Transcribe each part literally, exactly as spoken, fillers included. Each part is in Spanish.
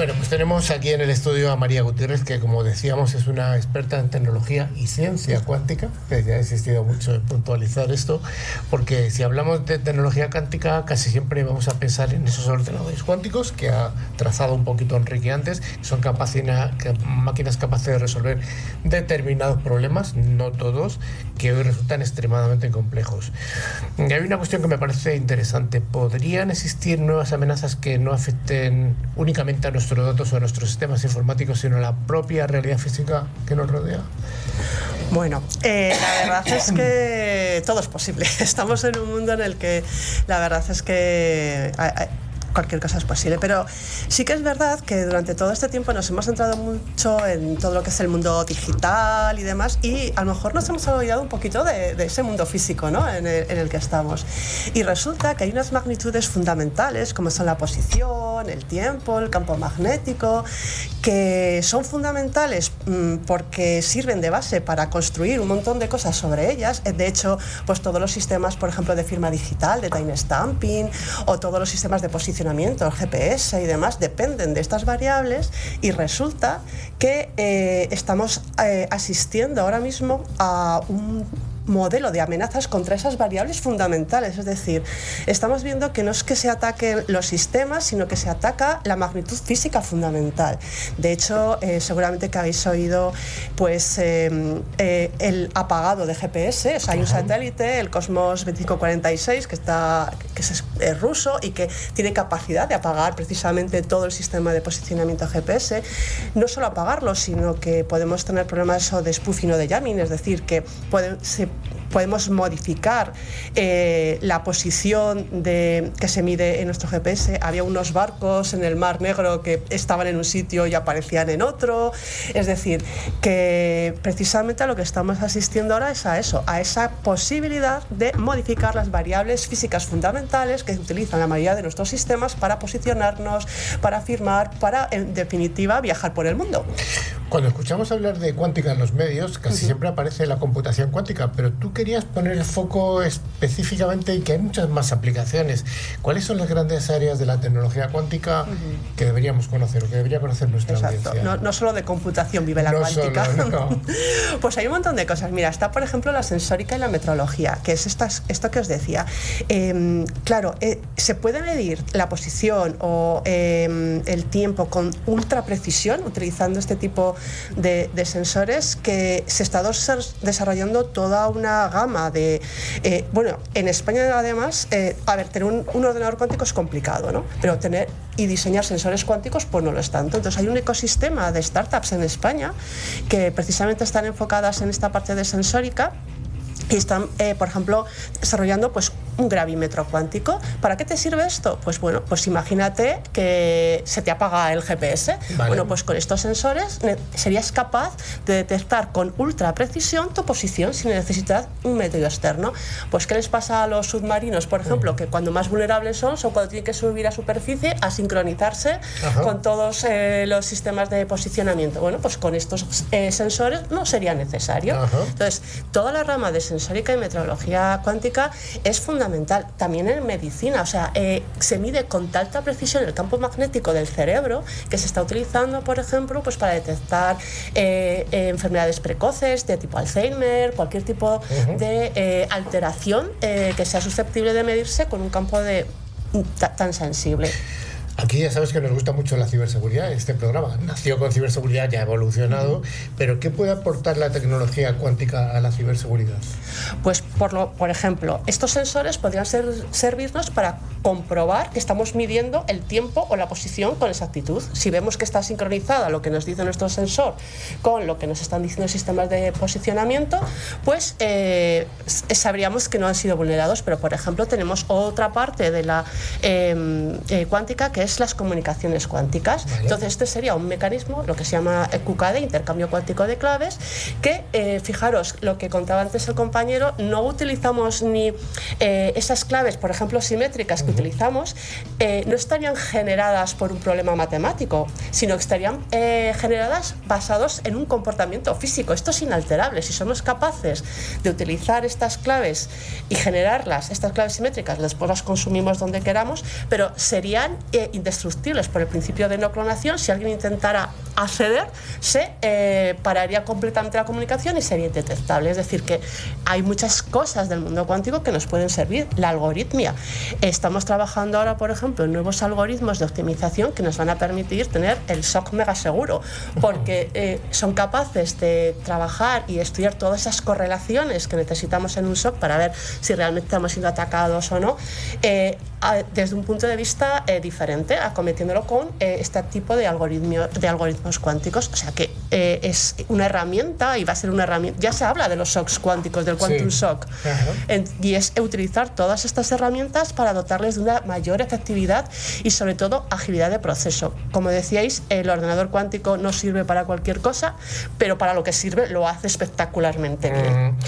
Bueno, pues tenemos aquí en el estudio a María Gutiérrez, que como decíamos es una experta en tecnología y ciencia cuántica, que ya ha insistido mucho en puntualizar esto, porque si hablamos de tecnología cuántica casi siempre vamos a pensar en esos ordenadores cuánticos que ha trazado un poquito Enrique antes, que son capacidad, que, máquinas capaces de resolver determinados problemas, no todos, que hoy resultan extremadamente complejos. Y hay una cuestión que me parece interesante. ¿Podrían existir nuevas amenazas que no afecten únicamente a nuestros datos o a nuestros sistemas informáticos, sino a la propia realidad física que nos rodea? Bueno, eh, la verdad es que todo es posible. Estamos en un mundo en el que la verdad es que hay, hay, cualquier cosa es posible, pero sí que es verdad que durante todo este tiempo nos hemos centrado mucho en todo lo que es el mundo digital y demás, y a lo mejor nos hemos olvidado un poquito de, de ese mundo físico, ¿no? en, el, en el que estamos. Y resulta que hay unas magnitudes fundamentales como son la posición, el tiempo, el campo magnético, que son fundamentales mmm, porque sirven de base para construir un montón de cosas sobre ellas. De hecho, pues todos los sistemas, por ejemplo, de firma digital, de timestamping, o todos los sistemas de posición, el G P S y demás, dependen de estas variables, y resulta que eh, estamos eh, asistiendo ahora mismo a un modelo de amenazas contra esas variables fundamentales. Es decir, estamos viendo que no es que se ataquen los sistemas, sino que se ataca la magnitud física fundamental. De hecho, eh, seguramente que habéis oído pues eh, eh, el apagado de G P S. O sea, hay un satélite, el Cosmos veinticinco cuarenta y seis, que, está, que es, es ruso y que tiene capacidad de apagar precisamente todo el sistema de posicionamiento G P S. No solo apagarlo, sino que podemos tener problemas de spoofing o de jamming, es decir, que pueden, se podemos modificar eh, la posición de, que se mide en nuestro G P S. Había unos barcos en el Mar Negro que estaban en un sitio y aparecían en otro. Es decir, que precisamente a lo que estamos asistiendo ahora es a eso, a esa posibilidad de modificar las variables físicas fundamentales que utilizan la mayoría de nuestros sistemas para posicionarnos, para firmar, para, en definitiva, viajar por el mundo. Cuando escuchamos hablar de cuántica en los medios, casi uh-huh. siempre aparece la computación cuántica, pero tú querías poner el foco específicamente en que hay muchas más aplicaciones. ¿Cuáles son las grandes áreas de la tecnología cuántica uh-huh. que deberíamos conocer o que debería conocer nuestra Exacto. audiencia? No, no solo de computación vive la no cuántica. Solo, no. Pues hay un montón de cosas. Mira, está por ejemplo la sensórica y la metrología, que es esta, esto que os decía. Eh, claro, eh, se puede medir la posición o eh, el tiempo con ultra precisión utilizando este tipo de, de sensores, que se está desarrollando toda una gama de... Eh, bueno, en España además, eh, a ver, tener un, un ordenador cuántico es complicado, ¿no? Pero tener y diseñar sensores cuánticos pues no lo es tanto. Entonces hay un ecosistema de startups en España que precisamente están enfocadas en esta parte de sensórica y están, eh, por ejemplo, desarrollando pues un gravímetro cuántico. ¿Para qué te sirve esto? Pues bueno, pues imagínate que se te apaga el G P S. Vale. Bueno, pues con estos sensores serías capaz de detectar con ultra precisión tu posición sin necesidad de un medio externo. Pues ¿qué les pasa a los submarinos, por ejemplo? Que cuando más vulnerables son, son cuando tienen que subir a superficie a sincronizarse Ajá. con todos eh, los sistemas de posicionamiento. Bueno, pues con estos eh, sensores no sería necesario. Ajá. Entonces, toda la rama de sensórica y metrología cuántica es fundamental. También en medicina, o sea, eh, se mide con alta precisión el campo magnético del cerebro, que se está utilizando, por ejemplo, pues para detectar eh, eh, enfermedades precoces de tipo Alzheimer, cualquier tipo uh-huh. de eh, alteración eh, que sea susceptible de medirse con un campo de, tan sensible. Aquí ya sabes que nos gusta mucho la ciberseguridad. Este programa nació con ciberseguridad, ya ha evolucionado, uh-huh. pero ¿qué puede aportar la tecnología cuántica a la ciberseguridad? Pues, por, lo, por ejemplo, estos sensores podrían ser, servirnos para comprobar que estamos midiendo el tiempo o la posición con exactitud. Si vemos que está sincronizada lo que nos dice nuestro sensor con lo que nos están diciendo los sistemas de posicionamiento, pues eh, sabríamos que no han sido vulnerados. Pero, por ejemplo, tenemos otra parte de la eh, eh, cuántica que es las comunicaciones cuánticas. Vale. Entonces este sería un mecanismo, lo que se llama Q K D, intercambio cuántico de claves, que eh, fijaros lo que contaba antes el compañero, no utilizamos ni eh, esas claves, por ejemplo simétricas que uh-huh. utilizamos, eh, no estarían generadas por un problema matemático, sino que estarían eh, generadas basados en un comportamiento físico. Esto es inalterable. Si somos capaces de utilizar estas claves y generarlas, estas claves simétricas, después las consumimos donde queramos, pero serían eh, indestructibles por el principio de no clonación. Si alguien intentara acceder, se eh, pararía completamente la comunicación y sería indetectable. Es decir, que hay muchas cosas del mundo cuántico que nos pueden servir. La algoritmia. Estamos trabajando ahora, por ejemplo, en nuevos algoritmos de optimización que nos van a permitir tener el S O C mega seguro, porque eh, son capaces de trabajar y estudiar todas esas correlaciones que necesitamos en un S O C para ver si realmente estamos siendo atacados o no, eh, a, desde un punto de vista eh, diferente, acometiéndolo con eh, este tipo de, algoritmio, de algoritmos cuánticos. O sea que eh, es una herramienta y va a ser una herramienta. Ya se habla de los S O Cs cuánticos, del Quantum sí. S O C, en, y es utilizar todas estas herramientas para dotarles de una mayor efectividad y sobre todo agilidad de proceso. Como decíais, el ordenador cuántico no sirve para cualquier cosa, pero para lo que sirve lo hace espectacularmente bien. Mm.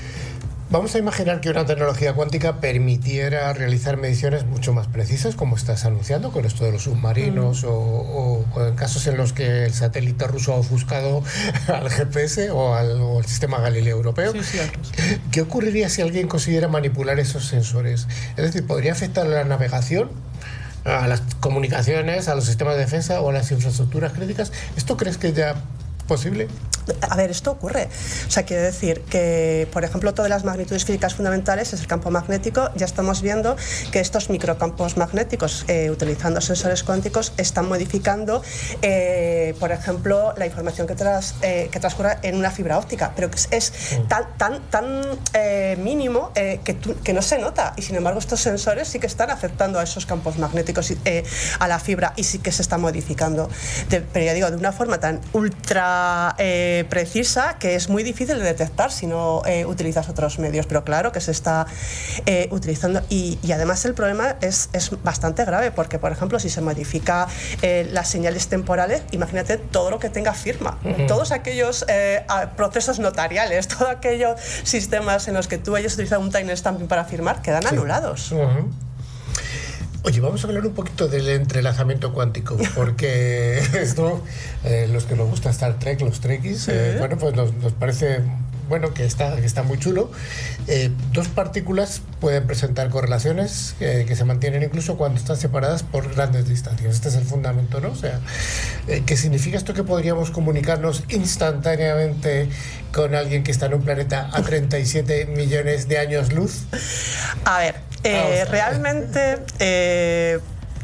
Vamos a imaginar que una tecnología cuántica permitiera realizar mediciones mucho más precisas, como estás anunciando con esto de los submarinos, mm. o, o, o en casos en los que el satélite ruso ha ofuscado al G P S o al, o al sistema Galileo europeo. Sí, sí, ¿Qué ocurriría si alguien consiguiera manipular esos sensores? Es decir, ¿podría afectar a la navegación, a las comunicaciones, a los sistemas de defensa o a las infraestructuras críticas? ¿Esto crees que ya posible? A ver, esto ocurre. O sea, quiere decir que, por ejemplo, todas las magnitudes físicas fundamentales es el campo magnético. Ya estamos viendo que estos microcampos magnéticos, eh, utilizando sensores cuánticos, están modificando, eh, por ejemplo, la información que, tras, eh, que transcurre en una fibra óptica, pero que es, es tan, tan, tan eh, mínimo eh, que, tu, que no se nota. Y, sin embargo, estos sensores sí que están afectando a esos campos magnéticos, eh, a la fibra, y sí que se está modificando. De, pero ya digo, de una forma tan ultra Eh, precisa que es muy difícil de detectar si no eh, utilizas otros medios, pero claro que se está eh, utilizando. Y, y además el problema es, es bastante grave, porque, por ejemplo, si se modifica eh, las señales temporales, imagínate todo lo que tenga firma, uh-huh. todos aquellos eh, procesos notariales, todos aquellos sistemas en los que tú hayas utilizado un timestamping para firmar, quedan sí. anulados. Uh-huh. Oye, vamos a hablar un poquito del entrelazamiento cuántico, porque esto, eh, los que nos gusta Star Trek, los Trekkies, ¿sí? eh, bueno, pues nos, nos parece bueno que está, que está muy chulo. Eh, dos partículas pueden presentar correlaciones eh, que se mantienen incluso cuando están separadas por grandes distancias. Este es el fundamento, ¿no? O sea, eh, ¿qué significa esto? Que podríamos comunicarnos instantáneamente con alguien que está en un planeta a treinta y siete millones de años luz. A ver, eh, realmente eh,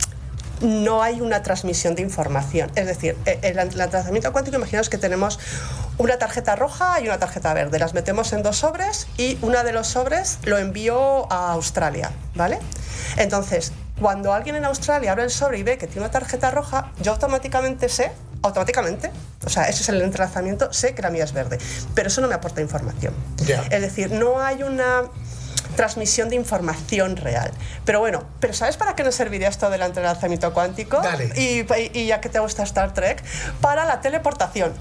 no hay una transmisión de información. Es decir, el entrelazamiento cuántico, imaginaos que tenemos una tarjeta roja y una tarjeta verde. Las metemos en dos sobres y una de los sobres lo envío a Australia, ¿vale? Entonces, cuando alguien en Australia abre el sobre y ve que tiene una tarjeta roja, yo automáticamente sé, automáticamente, o sea, ese es el entrelazamiento, sé que la mía es verde, pero eso no me aporta información. Yeah. Es decir, no hay una transmisión de información real. Pero bueno, ¿pero sabes para qué nos serviría esto del entrelazamiento cuántico? Dale. Y, y ya que te gusta Star Trek, para la teleportación.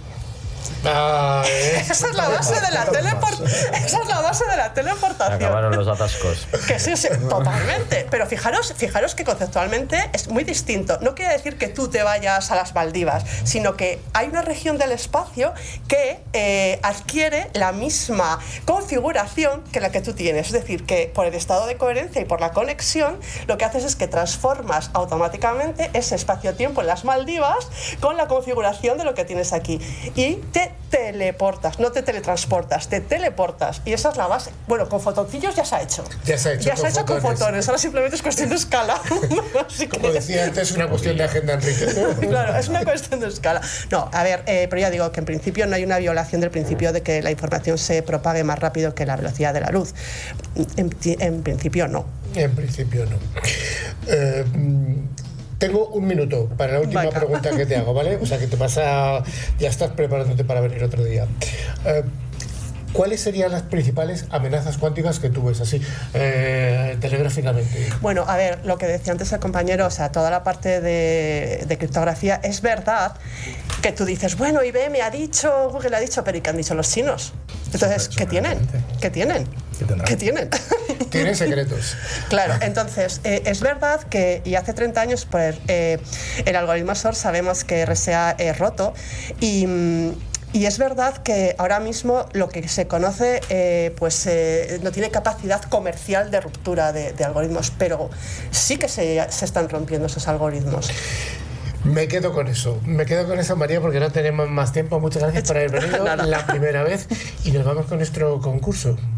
Ah, esa es la base de la teleportación. Esa es la base de la teleportación. Acabaron los atascos. Que sí, sí, totalmente. Pero fijaros, fijaros que conceptualmente es muy distinto. No quiere decir que tú te vayas a las Maldivas, sino que hay una región del espacio que eh, adquiere la misma configuración que la que tú tienes. Es decir, que por el estado de coherencia y por la conexión, lo que haces es que transformas automáticamente ese espacio-tiempo en las Maldivas con la configuración de lo que tienes aquí. Y te teleportas, no te teletransportas, te teleportas. Y esa es la base. Bueno, con fotoncillos ya se ha hecho. Ya se ha hecho, ya con, se ha hecho fotones. con fotones. Ahora simplemente es cuestión de escala. Así Como que... decía antes, es una cuestión de agenda, Enrique. Claro, es una cuestión de escala. No, a ver, eh, pero ya digo que en principio no hay una violación del principio de que la información se propague más rápido que la velocidad de la luz. En, en principio no. En principio no. Eh, Tengo un minuto para la última Vaca. pregunta que te hago, ¿vale? O sea, que te pasa... Ya estás preparándote para venir otro día. Eh, ¿Cuáles serían las principales amenazas cuánticas que tú ves así, eh, telegráficamente? Bueno, a ver, lo que decía antes el compañero, o sea, toda la parte de, de criptografía, es verdad que tú dices, bueno, I B M ha dicho, Google ha dicho, pero ¿y qué han dicho los chinos? Entonces, ¿qué tienen? ¿Qué tienen? ¿Qué tienen? Tienen secretos. Claro, entonces, eh, es verdad que, y hace treinta años, pues, eh, el algoritmo S O R sabemos que R S A es roto, y... Y es verdad que ahora mismo lo que se conoce eh, pues eh, no tiene capacidad comercial de ruptura de, de algoritmos, pero sí que se, se están rompiendo esos algoritmos. Me quedo con eso, me quedo con eso, María, porque no tenemos más tiempo. Muchas gracias por haber venido la primera vez y nos vamos con nuestro concurso.